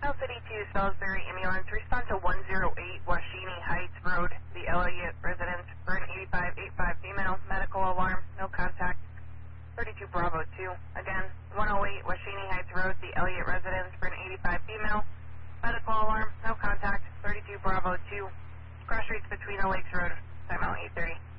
South City 2, Salisbury Ambulance, respond to 108 Washini Heights Road, the Elliott residence, for an 8585 female, medical alarm, no contact, 32 Bravo 2. Again, 108 Washini Heights Road, the Elliott residence, for an 85 female, medical alarm, no contact, 32 Bravo 2. Cross streets between the Lakes Road, time out 8:30.